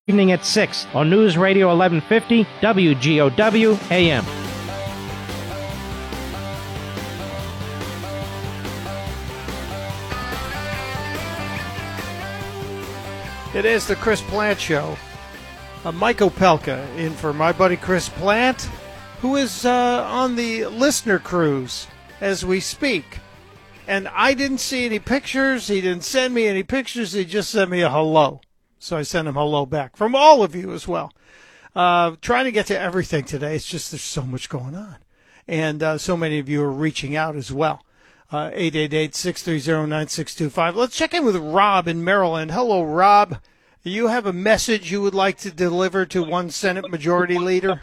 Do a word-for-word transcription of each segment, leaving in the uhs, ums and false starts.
Evening at six on News Radio eleven fifty W G O W A M. It is the Chris Plant Show. Uh, Mike Opelka in for my buddy Chris Plant, who is uh, on the listener cruise as we speak. And I didn't see any pictures. He didn't send me any pictures. He just sent me a hello. So I sent him hello back from all of you as well. Uh, trying to get to everything today. It's just there's so much going on. And uh, so many of you are reaching out as well. Uh, eight eight eight, six three zero, nine six two five. Let's check in with Rob in Maryland. Hello, Rob. You have a message you would like to deliver to one Senate Majority Leader?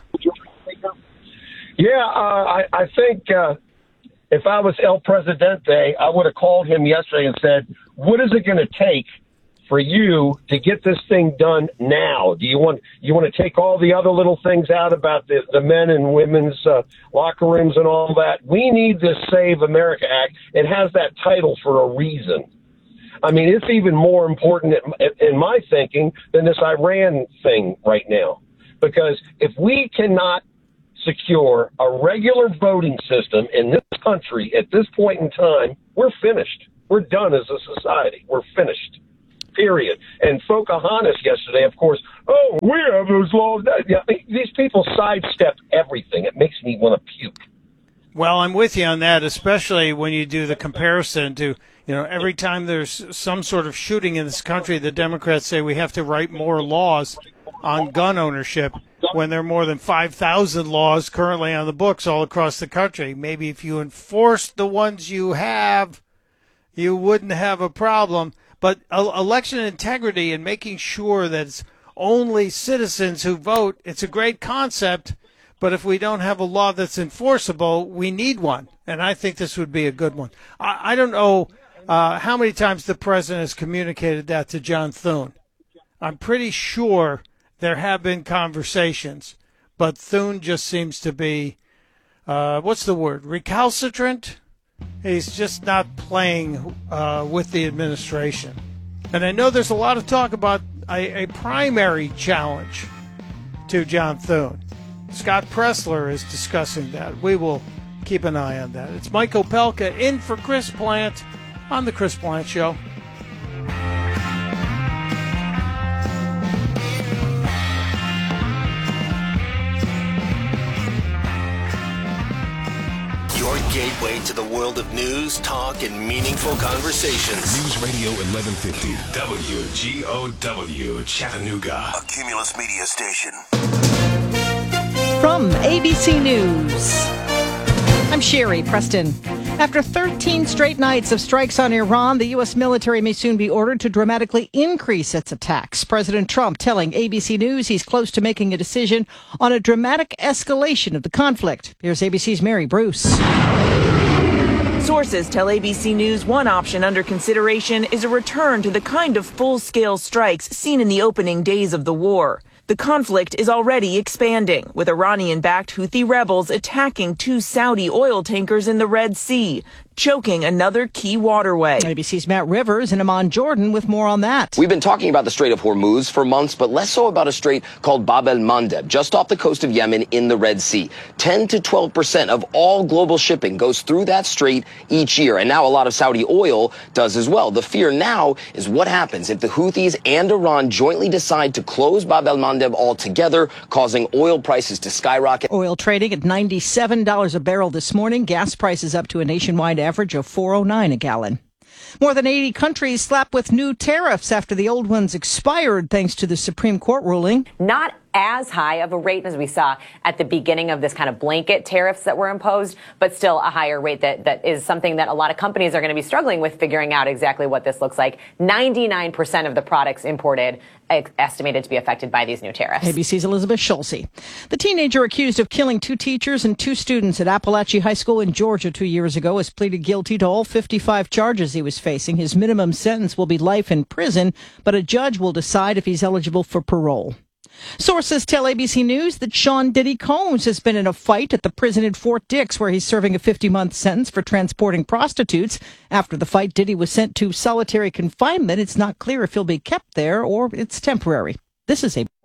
Yeah, uh, I, I think uh, if I was El Presidente, I would have called him yesterday and said, what is it going to take for you to get this thing done now? Do you want you want to take all the other little things out about the, the men and women's uh, locker rooms and all that? We need this Save America Act. It has that title for a reason. I mean, it's even more important in my thinking than this Iran thing right now. Because if we cannot secure a regular voting system in this country at this point in time, we're finished. We're done as a society. We're finished. Period. And Pocahontas yesterday, of course, oh, we have those laws. Yeah, these people sidestep everything. It makes me want to puke. Well, I'm with you on that, especially when you do the comparison to, you know, every time there's some sort of shooting in this country, the Democrats say we have to write more laws on gun ownership when there are more than five thousand laws currently on the books all across the country. Maybe if you enforced the ones you have, you wouldn't have a problem. But election integrity and making sure that it's only citizens who vote, it's a great concept. But if we don't have a law that's enforceable, we need one. And I think this would be a good one. I, I don't know uh, how many times the president has communicated that to John Thune. I'm pretty sure there have been conversations. But Thune just seems to be, uh, what's the word, recalcitrant? He's just not playing uh, with the administration. And I know there's a lot of talk about a, a primary challenge to John Thune. Scott Pressler is discussing that. We will keep an eye on that. It's Mike Opelka in for Chris Plant on The Chris Plant Show. Your gateway to the world of news, talk, and meaningful conversations. News Radio eleven fifty W G O W Chattanooga, a Cumulus Media station. From A B C News, I'm Sherry Preston. After thirteen straight nights of strikes on Iran, the U S military may soon be ordered to dramatically increase its attacks. President Trump telling A B C News he's close to making a decision on a dramatic escalation of the conflict. Here's A B C's Mary Bruce. Sources tell A B C News one option under consideration is a return to the kind of full-scale strikes seen in the opening days of the war. The conflict is already expanding, with Iranian-backed Houthi rebels attacking two Saudi oil tankers in the Red Sea, choking another key waterway. A B C's Matt Rivers in Amman, Jordan, with more on that. We've been talking about the Strait of Hormuz for months, but less so about a strait called Bab el-Mandeb, just off the coast of Yemen in the Red Sea. ten to twelve percent of all global shipping goes through that strait each year, and now a lot of Saudi oil does as well. The fear now is what happens if the Houthis and Iran jointly decide to close Bab el-Mandeb altogether, causing oil prices to skyrocket. Oil trading at ninety-seven dollars a barrel this morning. Gas prices up to a nationwide average of four oh nine a gallon. More than eighty countries slapped with new tariffs after the old ones expired thanks to the Supreme Court ruling. Not as high of a rate as we saw at the beginning of this kind of blanket tariffs that were imposed, but still a higher rate that, that is something that a lot of companies are going to be struggling with figuring out exactly what this looks like. ninety-nine percent of the products imported estimated to be affected by these new tariffs. A B C's Elizabeth Schulze. The teenager accused of killing two teachers and two students at Appalachia High School in Georgia two years ago has pleaded guilty to all fifty-five charges he was facing. His minimum sentence will be life in prison, but a judge will decide if he's eligible for parole. Sources tell A B C News that Sean Diddy Combs has been in a fight at the prison in Fort Dix, where he's serving a fifty-month sentence for transporting prostitutes. After the fight, Diddy was sent to solitary confinement. It's not clear if he'll be kept there or it's temporary. This is a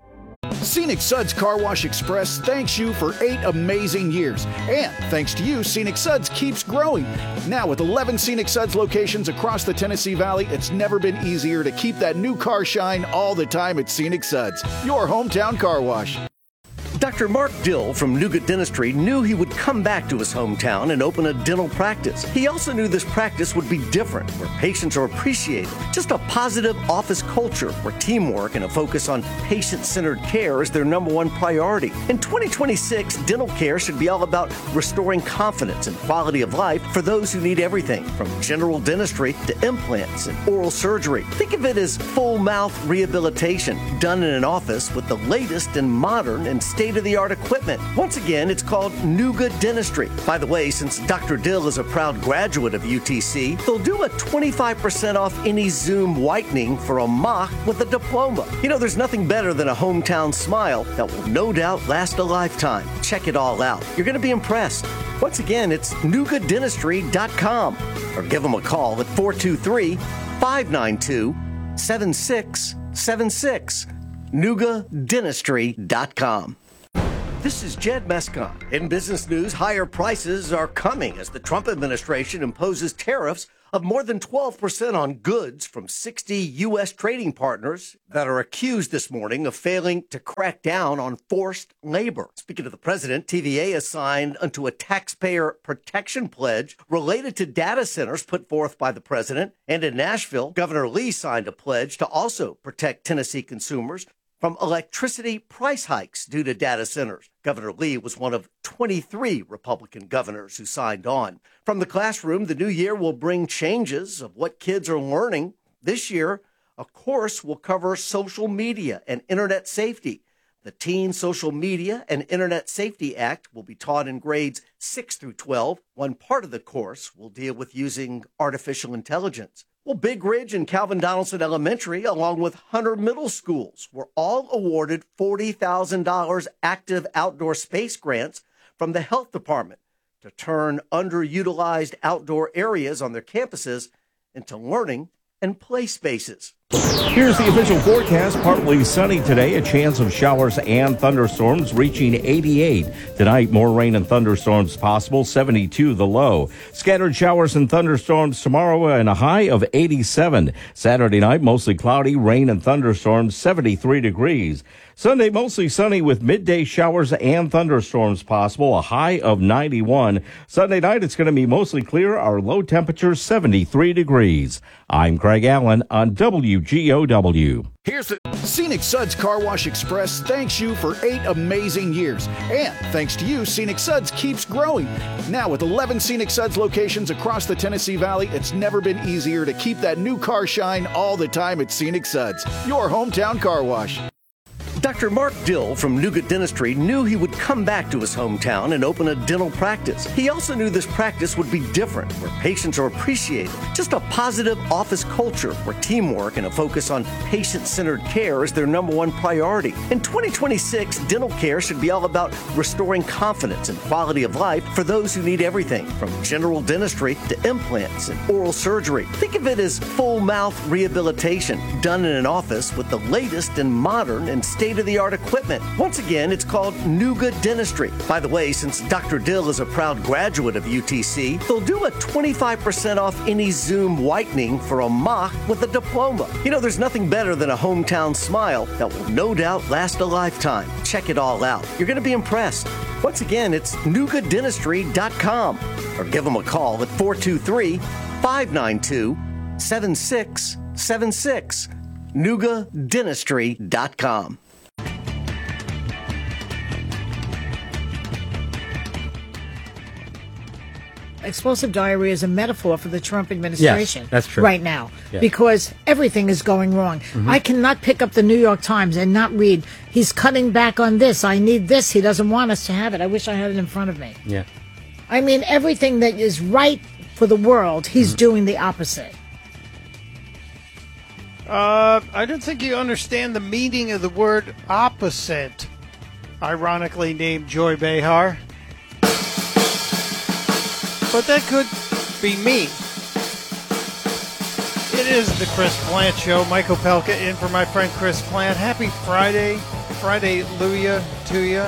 Scenic Suds Car Wash Express thanks you for eight amazing years. And thanks to you, Scenic Suds keeps growing. Now with eleven Scenic Suds locations across the Tennessee Valley, it's never been easier to keep that new car shine all the time at Scenic Suds, your hometown car wash. Doctor Mark Dill from Nougat Dentistry knew he would come back to his hometown and open a dental practice. He also knew this practice would be different, where patients are appreciated. Just a positive office culture where teamwork and a focus on patient-centered care is their number one priority. In twenty twenty-six, dental care should be all about restoring confidence and quality of life for those who need everything, from general dentistry to implants and oral surgery. Think of it as full mouth rehabilitation done in an office with the latest and modern and state-of-the-art equipment. Once again, it's called Nougat Dentistry. By the way, since Doctor Dill is a proud graduate of U T C, they'll do a twenty-five percent off any Zoom whitening for a mock with a diploma. You know, there's nothing better than a hometown smile that will no doubt last a lifetime. Check it all out. You're going to be impressed. Once again, it's nougat dentistry dot com or give them a call at four two three, five nine two, seven six seven six. nougat dentistry dot com. This is Jed Mescon. In business news, higher prices are coming as the Trump administration imposes tariffs of more than twelve percent on goods from sixty U S trading partners that are accused this morning of failing to crack down on forced labor. Speaking of the president, T V A has signed onto a taxpayer protection pledge related to data centers put forth by the president. And in Nashville, Governor Lee signed a pledge to also protect Tennessee consumers from electricity price hikes due to data centers. Governor Lee was one of twenty-three Republican governors who signed on. From the classroom, the new year will bring changes of what kids are learning. This year, a course will cover social media and internet safety. The Teen Social Media and Internet Safety Act will be taught in grades six through twelve. One part of the course will deal with using artificial intelligence. Well, Big Ridge and Calvin Donaldson Elementary, along with Hunter Middle Schools, were all awarded forty thousand dollars active outdoor space grants from the health department to turn underutilized outdoor areas on their campuses into learning and play spaces. Here's the official forecast. Partly sunny today, a chance of showers and thunderstorms reaching eighty-eight. Tonight, more rain and thunderstorms possible, seventy-two the low. Scattered showers and thunderstorms tomorrow and a high of eighty-seven. Saturday night, mostly cloudy, rain and thunderstorms, seventy-three degrees. Sunday, mostly sunny with midday showers and thunderstorms possible, a high of ninety-one. Sunday night, it's going to be mostly clear, our low temperature, seventy-three degrees. I'm Craig Allen on W G O W. Here's the Scenic Suds Car Wash Express thanks you for eight amazing years. And thanks to you, Scenic Suds keeps growing. Now with eleven Scenic Suds locations across the Tennessee Valley, it's never been easier to keep that new car shine all the time at Scenic Suds, your hometown car wash. Doctor Mark Dill from Nougat Dentistry knew he would come back to his hometown and open a dental practice. He also knew this practice would be different, where patients are appreciated. Just a positive office culture where teamwork and a focus on patient-centered care is their number one priority. In twenty twenty-six, dental care should be all about restoring confidence and quality of life for those who need everything, from general dentistry to implants and oral surgery. Think of it as full mouth rehabilitation done in an office with the latest and modern and state-of-the-art equipment. Once again, it's called Nougat Dentistry. By the way, since Doctor Dill is a proud graduate of U T C, they'll do a twenty-five percent off any Zoom whitening for a mock with a diploma. You know, there's nothing better than a hometown smile that will no doubt last a lifetime. Check it all out. You're going to be impressed. Once again, it's nougat dentistry dot com or give them a call at four two three, five nine two, seven six seven six. nougat dentistry dot com. Explosive diarrhea is a metaphor for the Trump administration. Yes, that's true. Right now. Yes. Because everything is going wrong. Mm-hmm. I cannot pick up the New York Times and not read, he's cutting back on this, I need this, he doesn't want us to have it. I wish I had it in front of me. Yeah. I mean, everything that is right for the world, he's mm-hmm. doing the opposite. Uh, I don't think you understand the meaning of the word opposite, ironically named Joy Behar. But that could be me. It is the Chris Plant Show. Michael Pelka in for my friend Chris Plant. Happy Friday. Friday, Luya, to you.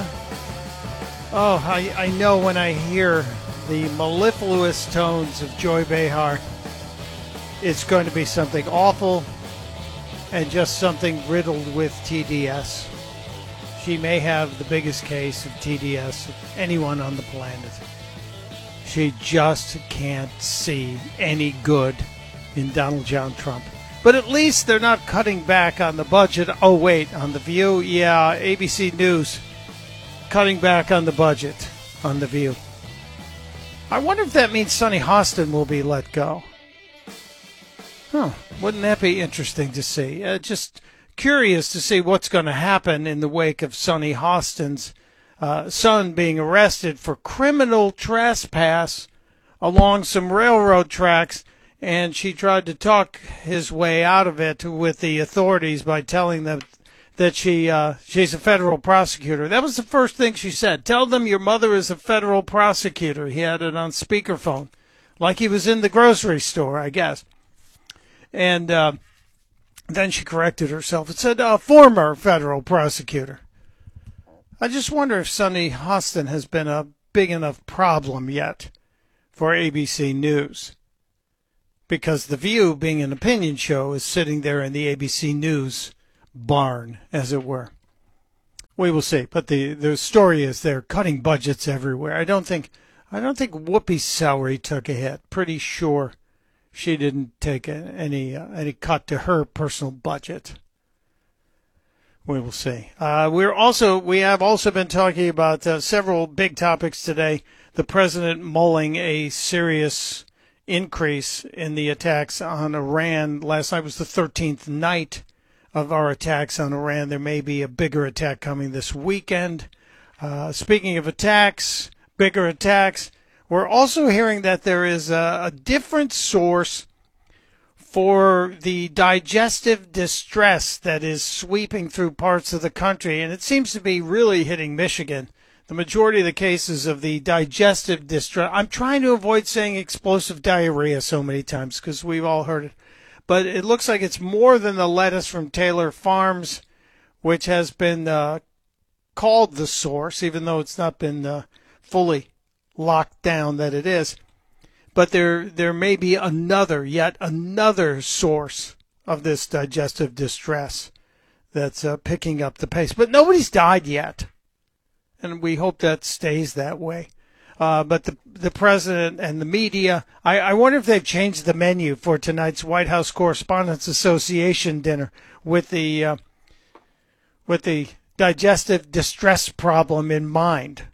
Oh, I, I know when I hear the mellifluous tones of Joy Behar, it's going to be something awful and just something riddled with T D S. She may have the biggest case of T D S of anyone on the planet. She just can't see any good in Donald John Trump. But at least they're not cutting back on the budget. Oh, wait, on The View? Yeah, A B C News cutting back on the budget on The View. I wonder if that means Sonny Hostin will be let go. Huh, wouldn't that be interesting to see? Uh, just curious to see what's going to happen in the wake of Sonny Hostin's uh, son being arrested for criminal trespass along some railroad tracks. And she tried to talk his way out of it with the authorities by telling them that she uh, she's a federal prosecutor. That was the first thing she said. Tell them your mother is a federal prosecutor. He had it on speakerphone, like he was in the grocery store, I guess. And uh, then she corrected herself and said, uh, former federal prosecutor. I just wonder if Sonny Hostin has been a big enough problem yet for A B C News. Because The View, being an opinion show, is sitting there in the A B C News barn, as it were. We will see. But the, the story is they're cutting budgets everywhere. I don't think I don't think Whoopi's salary took a hit. Pretty sure she didn't take a, any uh, any cut to her personal budget. We will see. Uh, we're also we have also been talking about uh, several big topics today. The president mulling a serious increase in the attacks on Iran. Last night was the thirteenth night of our attacks on Iran. There may be a bigger attack coming this weekend. Uh, speaking of attacks, bigger attacks, we're also hearing that there is a, a different source for the digestive distress that is sweeping through parts of the country, and it seems to be really hitting Michigan. The majority of the cases of the digestive distress, I'm trying to avoid saying explosive diarrhea so many times because we've all heard it, but it looks like it's more than the lettuce from Taylor Farms, which has been uh, called the source, even though it's not been uh, fully locked down that it is. But there, there may be another, yet another source of this digestive distress that's uh, picking up the pace. But nobody's died yet. And we hope that stays that way. Uh, but the the president and the media, I, I wonder if they've changed the menu for tonight's White House Correspondents Association dinner with the uh, with the digestive distress problem in mind.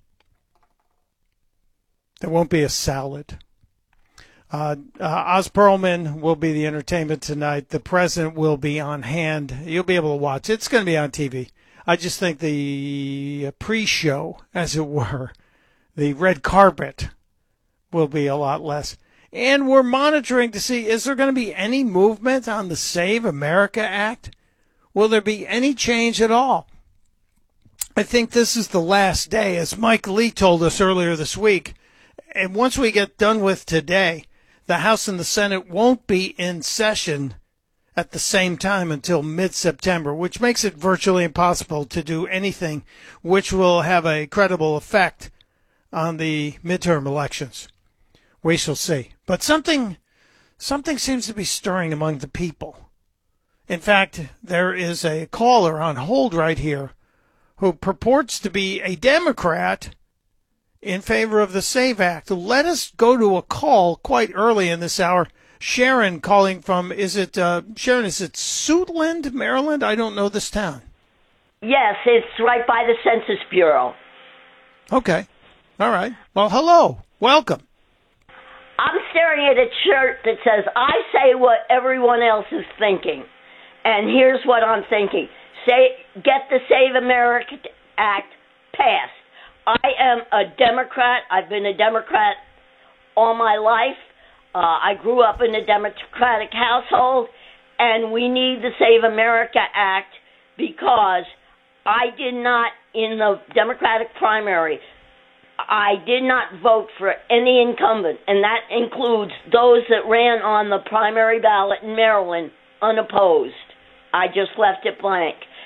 There won't be a salad. Uh, uh, Oz Perlman will be the entertainment tonight. The president will be on hand. You'll be able to watch. It's going to be on T V. I just think the pre-show, as it were, the red carpet, will be a lot less. And we're monitoring to see, is there going to be any movement on the Save America Act? Will there be any change at all? I think this is the last day, as Mike Lee told us earlier this week. And once we get done with today, the House and the Senate won't be in session at the same time until mid-September, which makes it virtually impossible to do anything which will have a credible effect on the midterm elections. We shall see. But something something seems to be stirring among the people. In fact, there is a caller on hold right here who purports to be a Democrat in favor of the SAVE Act. Let us go to a call quite early in this hour. Sharon calling from, is it, uh, Sharon, is it Suitland, Maryland? I don't know this town. Yes, it's right by the Census Bureau. Okay. All right. Well, hello. Welcome. I'm staring at a shirt that says, I say what everyone else is thinking. And here's what I'm thinking. Say, get the Save America Act passed. I am a Democrat. I've been a Democrat all my life. Uh, I grew up in a Democratic household, and we need the Save America Act because I did not, in the Democratic primary, I did not vote for any incumbent, and that includes those that ran on the primary ballot in Maryland unopposed. I just left it blank.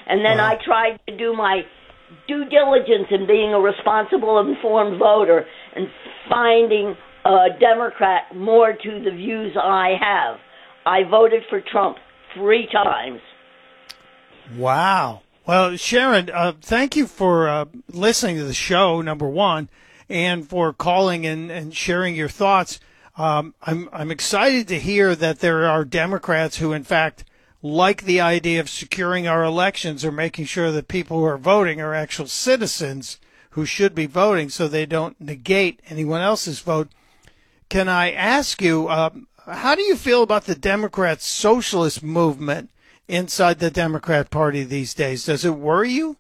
And then Wow. I tried to do my due diligence in being a responsible, informed voter and finding a Democrat more to the views I have. I voted for Trump three times. Wow. Well, Sharon, uh, thank you for uh, listening to the show, number one, and for calling and, and sharing your thoughts. Um, I'm I'm excited to hear that there are Democrats who, in fact, like the idea of securing our elections or making sure that people who are voting are actual citizens who should be voting so they don't negate anyone else's vote. Can I ask you, um, how do you feel about the Democrat socialist movement inside the Democrat Party these days? Does it worry you?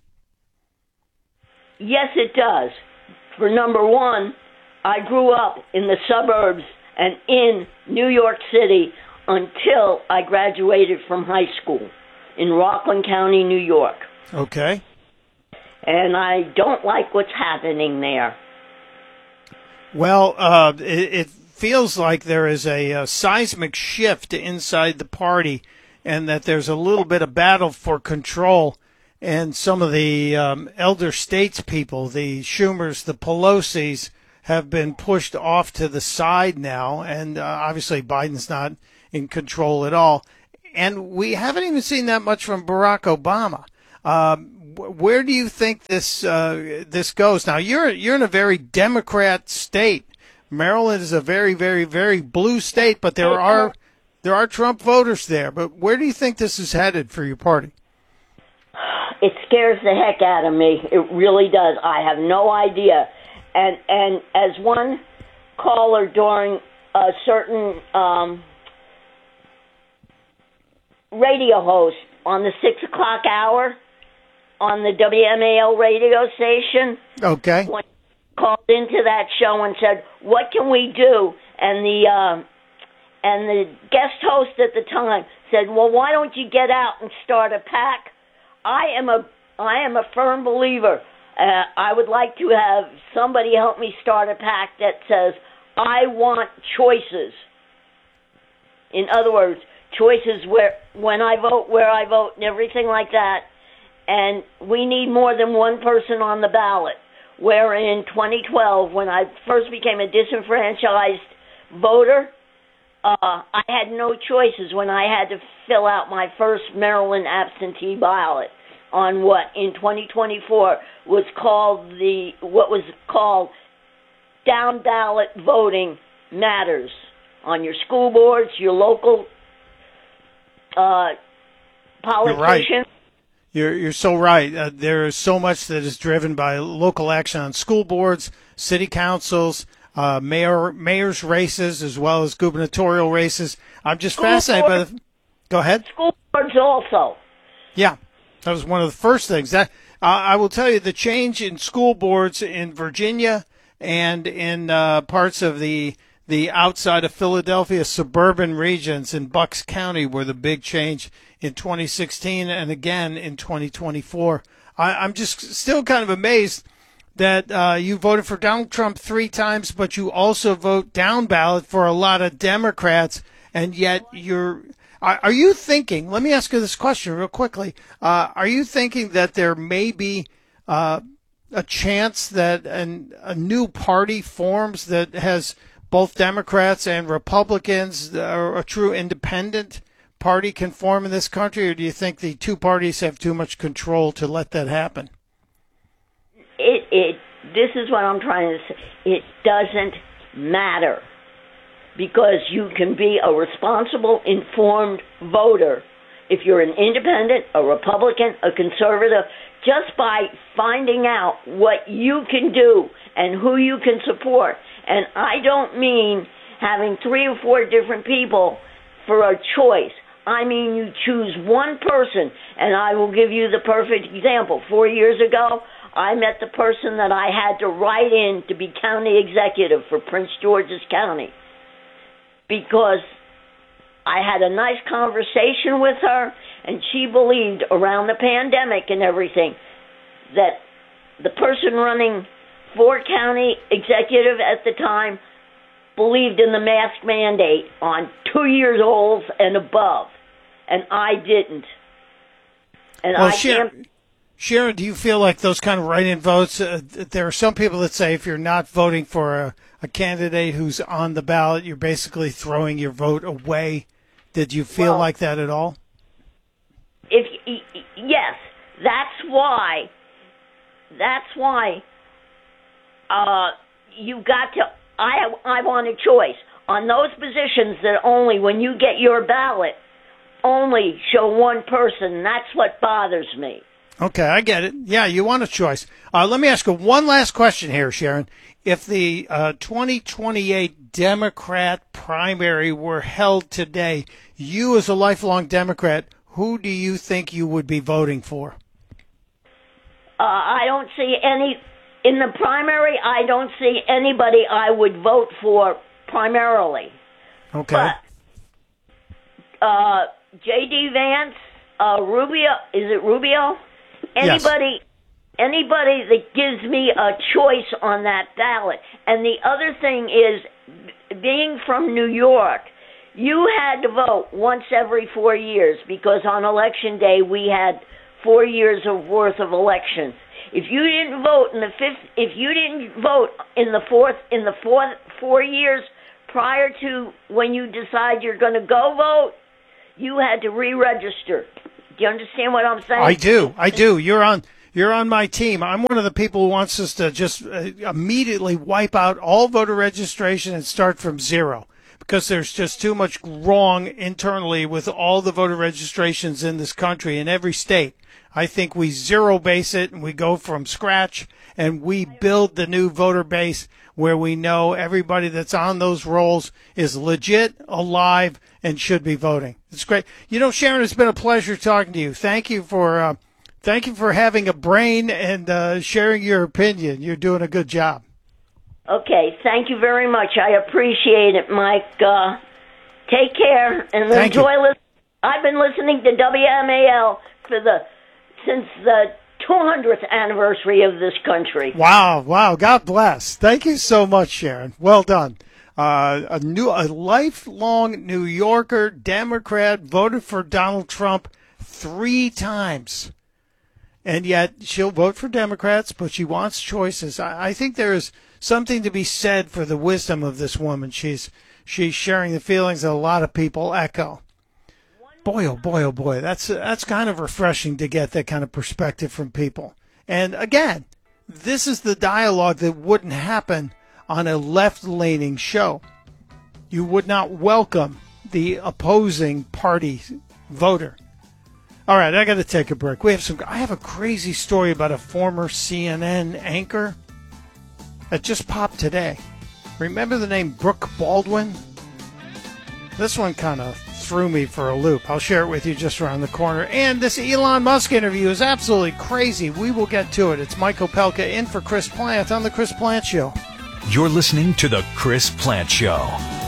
Yes, it does. For number one, I grew up in the suburbs and in New York City until I graduated from high school in Rockland County, New York. Okay. And I don't like what's happening there. Well, uh, it, it feels like there is a, a seismic shift inside the party and that there's a little bit of battle for control. And some of the um, elder states people, the Schumers, the Pelosi's, have been pushed off to the side now. And uh, obviously Biden's not in control at all. And we haven't even seen that much from Barack Obama. Um, where do you think this uh, this goes? Now, you're you're in a very Democrat state. Maryland is a very, very, very blue state, but there are there are Trump voters there. But where do you think this is headed for your party? It scares the heck out of me. It really does. I have no idea. And and as one caller during a certain um, radio host on the six o'clock hour on the W M A L radio station. Okay. When called into that show and said, "What can we do?" And the uh, and the guest host at the time said, "Well, why don't you get out and start a PAC?" I am a I am a firm believer. Uh, I would like to have somebody help me start a PAC that says, "I want choices." In other words, choices where when I vote, where I vote, and everything like that. And we need more than one person on the ballot. Where in twenty twelve, when I first became a disenfranchised voter, uh, I had no choices when I had to fill out my first Maryland absentee ballot on what in twenty twenty-four was called the what was called down ballot voting matters on your school boards, your local uh, politicians. You're right. You're, you're so right. Uh, there is so much that is driven by local action on school boards, city councils, uh, mayor mayor's races, as well as gubernatorial races. I'm just School fascinated boards. by the. Go ahead. School boards also. Yeah, that was one of the first things. That uh, I will tell you, the change in school boards in Virginia and in uh, parts of the the outside of Philadelphia suburban regions in Bucks County were the big change in twenty sixteen and again in twenty twenty-four. I, I'm just still kind of amazed that uh, you voted for Donald Trump three times, but you also vote down ballot for a lot of Democrats, and yet you're. Are, are you thinking? Let me ask you this question real quickly. Uh, are you thinking that there may be uh, a chance that an, a new party forms that has both Democrats and Republicans, or a true independent party can form in this country, or do you think the two parties have too much control to let that happen? It, it, this is what I'm trying to say. It doesn't matter because you can be a responsible, informed voter if you're an independent, a Republican, a conservative, just by finding out what you can do and who you can support. And I don't mean having three or four different people for a choice. I mean you choose one person, and I will give you the perfect example. Four years ago, I met the person that I had to write in to be county executive for Prince George's County because I had a nice conversation with her, and she believed around the pandemic and everything that the person running for county executive at the time believed in the mask mandate on two years olds and above, and I didn't. And well, I Sharon, can't. Sharon, do you feel like those kind of write-in votes, uh, there are some people that say if you're not voting for a, a candidate who's on the ballot, you're basically throwing your vote away. Did you feel Well, like that at all? If y- y- yes, that's why. That's why. Uh, you got to. I I want a choice on those positions that only when you get your ballot only show one person. That's what bothers me. Okay, I get it. Yeah, you want a choice. Uh, let me ask you one last question here, Sharon. If the uh, twenty twenty-eight Democrat primary were held today, you as a lifelong Democrat, who do you think you would be voting for? Uh, I don't see any, in the primary, I don't see anybody I would vote for primarily. Okay. But, uh, J D. Vance, uh, Rubio, is it Rubio? Anybody, yes. anybody that gives me a choice on that ballot. And the other thing is, being from New York, you had to vote once every four years because on election day we had four years of worth of elections. If you didn't vote in the fifth, if you didn't vote in the fourth, in the fourth four years prior to when you decide you're going to go vote, you had to re-register. Do you understand what I'm saying? I do. I do. You're on. You're on my team. I'm one of the people who wants us to just uh, immediately wipe out all voter registration and start from zero because there's just too much wrong internally with all the voter registrations in this country in every state. I think we zero base it and we go from scratch and we build the new voter base where we know everybody that's on those rolls is legit, alive, and should be voting. It's great. You know, Sharon, it's been a pleasure talking to you. Thank you for uh, thank you for having a brain and uh, sharing your opinion. You're doing a good job. Okay, thank you very much. I appreciate it, Mike. Uh, take care and Thank enjoy. you. Listen- I've been listening to W M A L for the since the two hundredth anniversary of this country. Wow, wow. God bless. Thank you so much, Sharon. Well done. Uh, a new, a lifelong New Yorker, Democrat, voted for Donald Trump three times. And yet she'll vote for Democrats, but she wants choices. I, I think there is something to be said for the wisdom of this woman. She's, she's sharing the feelings that a lot of people echo. Boy, oh boy, oh boy, that's that's kind of refreshing to get that kind of perspective from people. And again, this is the dialogue that wouldn't happen on a left-leaning show. You would not welcome the opposing party voter. All right, I got to take a break. We have some. I have a crazy story about a former C N N anchor that just popped today. Remember the name Brooke Baldwin? This one kind of threw me for a loop. I'll share it with you just around the corner. And this Elon Musk interview is absolutely crazy. We will get to it. It's Mike Opelka in for Chris Plant on The Chris Plant Show. You're listening to The Chris Plant Show.